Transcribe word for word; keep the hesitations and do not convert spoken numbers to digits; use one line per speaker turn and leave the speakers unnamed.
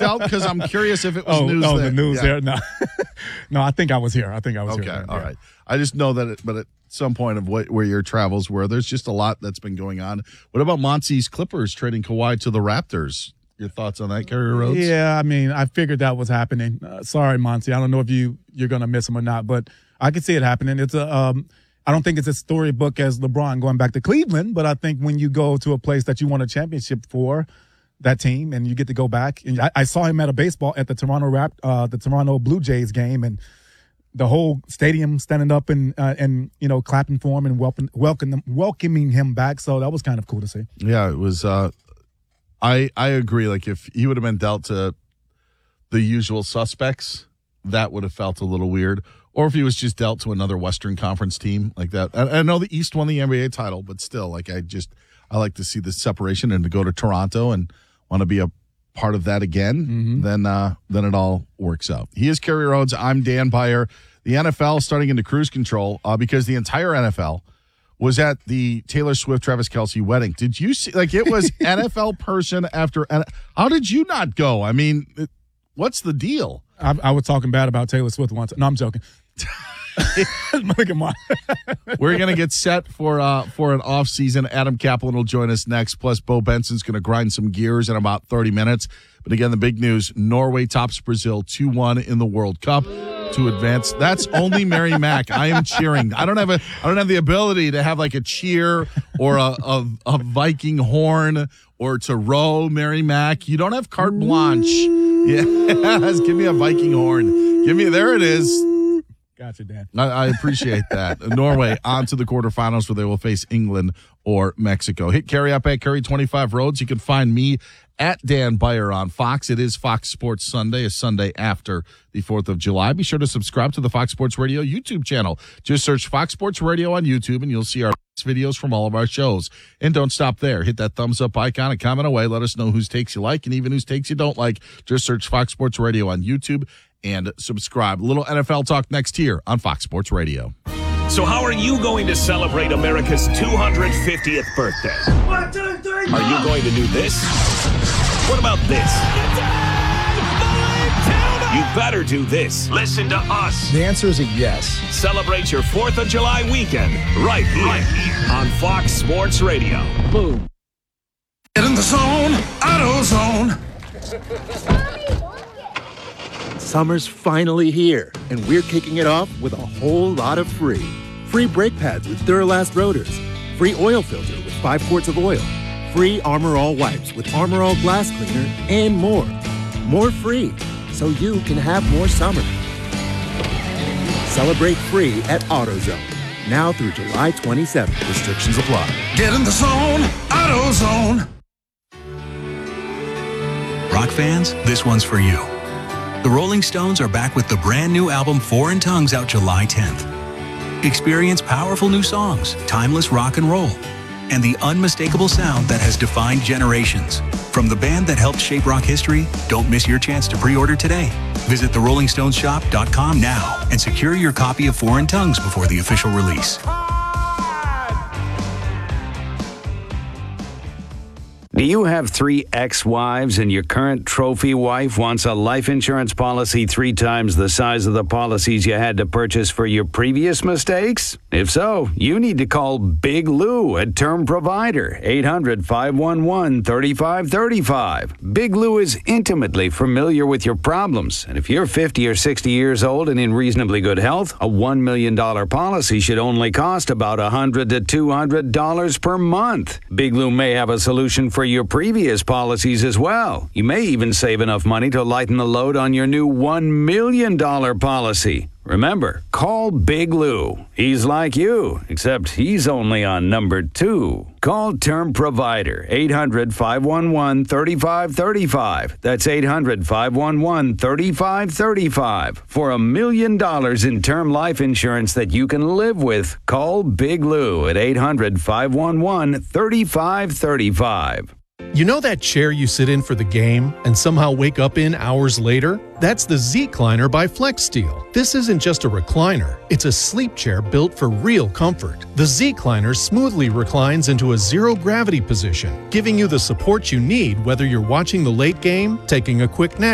felt? Because I'm curious if it was
oh,
news
oh,
there.
the news
Yeah.
there. No, no, I think I was here. I think I was
Okay,
here.
all
Yeah.
right. I just know that, it, but at some point of what, where your travels were, there's just a lot that's been going on. What about Monty's Clippers trading Kawhi to the Raptors? Your thoughts on that, Kerry Rhodes?
Yeah, I mean, I figured that was happening. Uh, sorry, Monty. I don't know if you you're gonna miss him or not, but I can see it happening. It's a. Um, I don't think it's a storybook as LeBron going back to Cleveland, but I think when you go to a place that you won a championship for, that team, and you get to go back. And I, I saw him at a baseball at the Toronto Rap, uh, the Toronto Blue Jays game, and the whole stadium standing up and uh, and you know clapping for him and welcoming welcoming welcoming him back. So that was kind of cool to see.
Yeah, it was. Uh, I I agree. Like if he would have been dealt to the usual suspects, that would have felt a little weird. Or if he was just dealt to another Western Conference team like that. I, I know the East won the N B A title, but still, like I just I like to see the separation and to go to Toronto and want to be a part of that again. Mm-hmm. Then uh, then it all works out. He is Kerry Rhodes. I'm Dan Beyer. The N F L starting into cruise control uh, because the entire N F L was at the Taylor Swift Travis Kelce wedding. Did you see? Like it was N F L person after. How did you not go? I mean, it, what's the deal?
I, I was talking bad about Taylor Swift once. No, I'm joking. Look at mine.
We're gonna get set for uh, for an off season. Adam Kaplan will join us next. Plus, Bo Benson's gonna grind some gears in about thirty minutes. But again, the big news: Norway tops Brazil two one in the World Cup to advance. That's only Mary Mack. I am cheering. I don't have a. I don't have the ability to have like a cheer or a a, a Viking horn or to row Mary Mack. You don't have carte blanche. Yes, give me a Viking horn. Give me. There it is.
Gotcha, Dan.
I, I appreciate that. Norway on to the quarterfinals where they will face England or Mexico. Hit Kerry up at Kerry twenty-five Roads. You can find me at Dan Beyer on Fox. It is Fox Sports Sunday, a Sunday after the fourth of July. Be sure to subscribe to the Fox Sports Radio YouTube channel. Just search Fox Sports Radio on YouTube and you'll see our videos from all of our shows. And don't stop there. Hit that thumbs up icon and comment away. Let us know whose takes you like and even whose takes you don't like. Just search Fox Sports Radio on YouTube and subscribe. A little N F L talk next here on Fox Sports Radio.
So how are you going to celebrate America's two hundred fiftieth birthday?
One, two, three,
Are you going to do this? What about this? You better do this. Listen to us.
The answer is a yes.
Celebrate your fourth of July weekend right here, right here. on Fox Sports Radio. Boom.
Get in the zone, AutoZone.
Summer's finally here, and we're kicking it off with a whole lot of free. Free brake pads with Duralast rotors. Free oil filter with five quarts of oil. Free Armor All wipes with Armor All glass cleaner, and more. More free, so you can have more summer. Celebrate free at AutoZone. Now through July twenty-seventh. Restrictions apply.
Get in the zone, AutoZone.
Rock fans, this one's for you. The Rolling Stones are back with the brand new album Foreign Tongues out July tenth. Experience powerful new songs, timeless rock and roll, and the unmistakable sound that has defined generations. From the band that helped shape rock history, don't miss your chance to pre-order today. Visit the rolling stones shop dot com now and secure your copy of Foreign Tongues before the official release.
Do you have three ex-wives and your current trophy wife wants a life insurance policy three times the size of the policies you had to purchase for your previous mistakes? If so, you need to call Big Lou at Term Provider, eight hundred, five one one, three five three five. Big Lou is intimately familiar with your problems, and if you're fifty or sixty years old and in reasonably good health, a one million dollars policy should only cost about one hundred to two hundred dollars per month. Big Lou may have a solution for your previous policies as well. You may even save enough money to lighten the load on your new one million dollars policy. Remember, call Big Lou. He's like you, except he's only on number two. Call Term Provider, eight hundred, five one one, three five three five. That's eight hundred, five one one, three five three five. For a million dollars in term life insurance that you can live with, call Big Lou at eight hundred, five one one, three five three five.
You know that chair you sit in for the game and somehow wake up in hours later? That's the Z-Cliner by FlexSteel. This isn't just a recliner, it's a sleep chair built for real comfort. The Z-Cliner smoothly reclines into a zero-gravity position, giving you the support you need whether you're watching the late game, taking a quick nap,